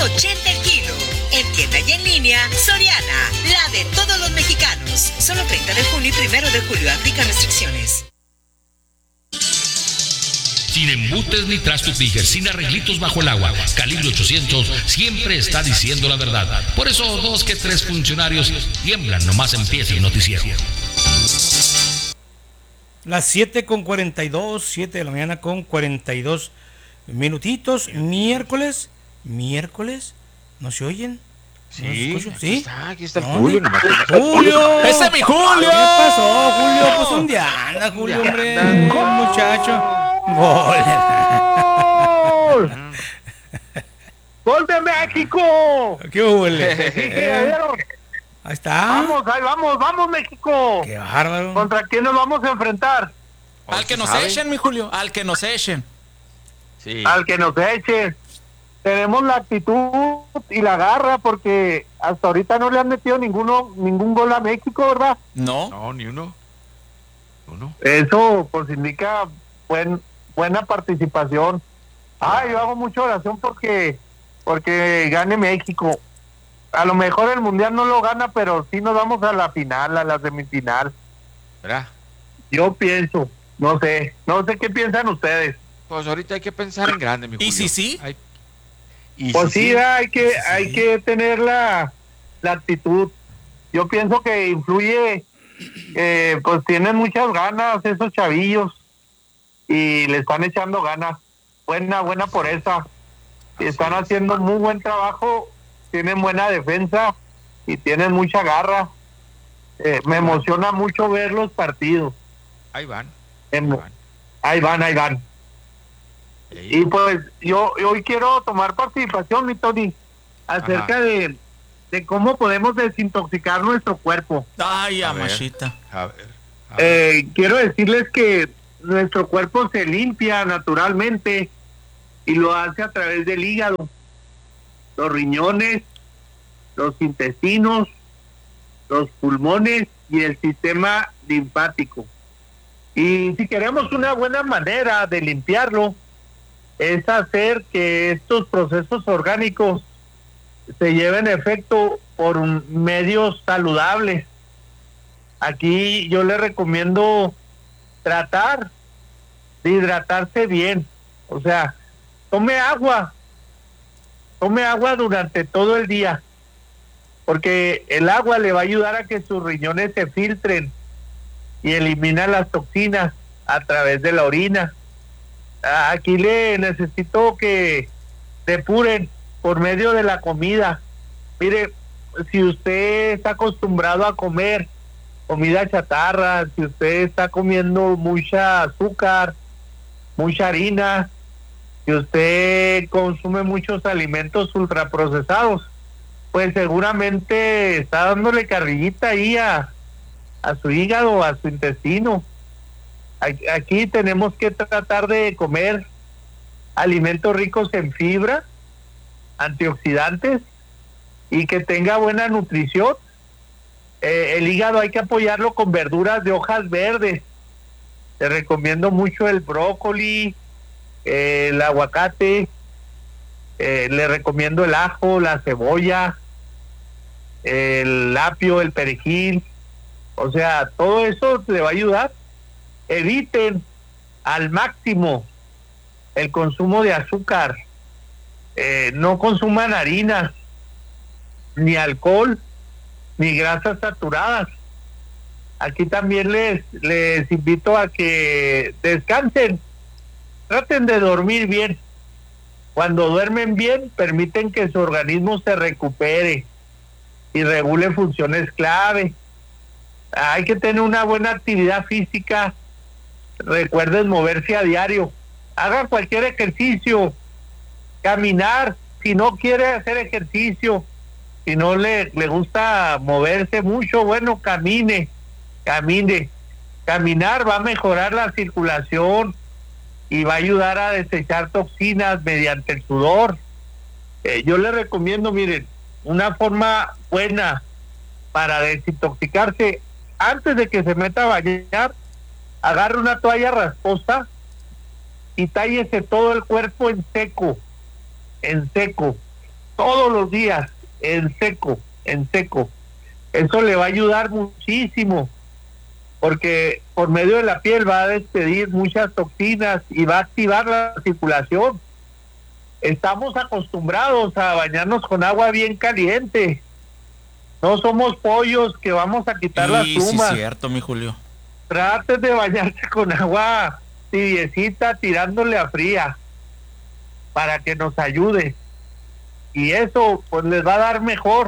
$2.80 el kilo. En tienda y en línea, Soriana, la de todos los mexicanos. Solo 30 de junio y 1 de julio. Aplica restricciones. Sin embutes ni trastos Tiger, sin arreglitos bajo el agua. Calibre 800 siempre está diciendo la verdad. Por eso 2 que 3 funcionarios tiemblan nomás empieza el noticiero. Las 7:42, 7 de la mañana con 42 minutitos. Miércoles, ¿no se oyen? Sí, ¿No ¿sí? Aquí está el Julio. ¡Julio! ¡Ese es mi Julio! ¿Qué pasó, Julio? Pues un día anda, Julio, hombre. Muchacho. ¡Gol! ¡Gol de México! ¡Qué gol! Ahí está. Vamos, México. ¡Qué bárbaro! ¿Contra quién nos vamos a enfrentar? Al que nos echen, mi Julio, al que nos echen. Sí. Al que nos echen. Tenemos la actitud y la garra porque hasta ahorita no le han metido ningún gol a México, ¿verdad? No, ni uno. Eso pues indica buena participación. Yo hago mucha oración porque gane México. A lo mejor el mundial no lo gana, pero sí nos vamos a la final, a la semifinal. ¿Verdad? Yo pienso, no sé qué piensan ustedes. Pues ahorita hay que pensar en grande, mi Julio. ¿Y si sí? Pues sí, hay que tener la actitud. Yo pienso que influye, pues tienen muchas ganas esos chavillos y le están echando ganas. Buena por esa. Están haciendo muy buen trabajo, tienen buena defensa y tienen mucha garra. Me emociona mucho ver los partidos. Ahí van. Ahí van. Y pues yo hoy quiero tomar participación, mi Tony, acerca de cómo podemos desintoxicar nuestro cuerpo. Ay, amachita. A ver. Quiero decirles que nuestro cuerpo se limpia naturalmente y lo hace a través del hígado, los riñones, los intestinos, los pulmones y el sistema linfático. Y si queremos una buena manera de limpiarlo, es hacer que estos procesos orgánicos se lleven a efecto por medios saludables. Aquí yo le recomiendo tratar de hidratarse bien, o sea, tome agua durante todo el día, porque el agua le va a ayudar a que sus riñones se filtren y eliminan las toxinas a través de la orina. Aquí le necesito que depuren por medio de la comida. Mire, si usted está acostumbrado a comer comida chatarra, si usted está comiendo mucha azúcar, mucha harina, si usted consume muchos alimentos ultraprocesados, pues seguramente está dándole carrillita ahí a su hígado, a su intestino. Aquí tenemos que tratar de comer alimentos ricos en fibra, antioxidantes y que tenga buena nutrición. El hígado hay que apoyarlo con verduras de hojas verdes. Te recomiendo mucho el brócoli, el aguacate, le recomiendo el ajo, la cebolla, el apio, el perejil. O sea, todo eso le va a ayudar. Eviten al máximo el consumo de azúcar. No consuman harinas, ni alcohol, ni grasas saturadas. Aquí también les invito a que descansen. Traten de dormir bien. Cuando duermen bien, permiten que su organismo se recupere y regule funciones clave. Hay que tener una buena actividad física. Recuerden moverse a diario. Hagan cualquier ejercicio. Caminar. Si no quiere hacer ejercicio, si no le gusta moverse mucho, bueno, camine. Caminar va a mejorar la circulación y va a ayudar a desechar toxinas mediante el sudor. Yo les recomiendo, miren, una forma buena para desintoxicarse, antes de que se meta a bañar, agarre una toalla rasposa y tállese todo el cuerpo en seco. todos los días, en seco, en seco. Eso le va a ayudar muchísimo, porque por medio de la piel va a despedir muchas toxinas y va a activar la circulación. Estamos acostumbrados a bañarnos con agua bien caliente. No somos pollos que vamos a quitar las plumas. Sí, cierto, mi Julio. Traten de bañarse con agua tibiecita, tirándole a fría, para que nos ayude. Y eso pues les va a dar mejor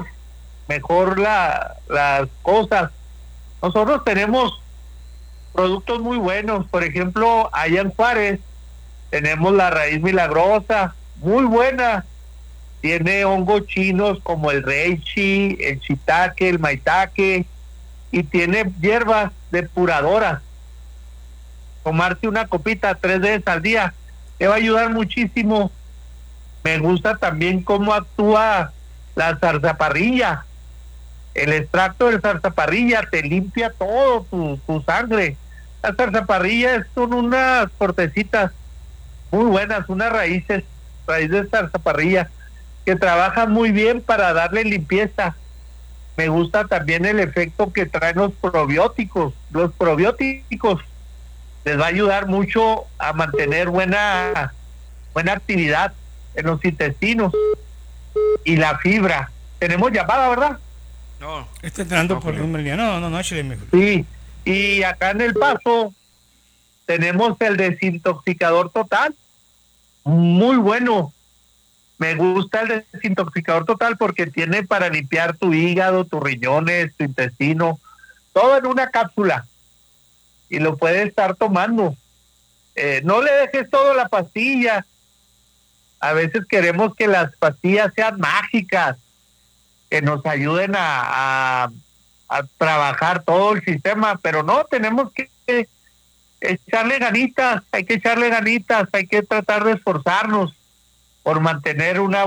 las cosas. Nosotros tenemos productos muy buenos. Por ejemplo, allá en Juárez tenemos la raíz milagrosa, muy buena. Tiene hongos chinos como el reishi, el shiitake, el maitake, y tiene hierbas depuradoras. Tomarte una copita 3 veces al día te va a ayudar muchísimo. Me gusta también cómo actúa la zarzaparrilla. El extracto de zarzaparrilla te limpia todo tu sangre. La zarzaparrilla son unas cortecitas muy buenas, unas raíces de zarzaparrilla que trabajan muy bien para darle limpieza. Me gusta también el efecto que traen los probióticos. Los probióticos les va a ayudar mucho a mantener buena actividad en los intestinos. Y la fibra. Tenemos llamada, ¿verdad? No. Está entrando por el línea. No, échale, mi Julio. Sí. Y acá en El Paso tenemos el desintoxicador total. Muy bueno. Me gusta el desintoxicador total porque tiene para limpiar tu hígado, tus riñones, tu intestino, todo en una cápsula. Y lo puedes estar tomando. No le dejes todo a la pastilla. A veces queremos que las pastillas sean mágicas, que nos ayuden a trabajar todo el sistema, pero no, tenemos que echarle ganitas, hay que tratar de esforzarnos por mantener una